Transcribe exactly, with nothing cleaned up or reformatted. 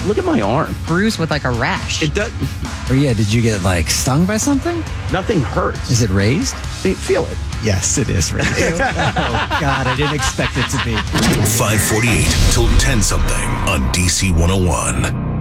Look at my arm. Bruised with like a rash. It does. Or yeah, did you get like stung by something? Nothing hurts. Is it raised? Feel it. Yes, it is raised. Oh, God, I didn't expect it to be. five forty-eight till ten something on D C one oh one.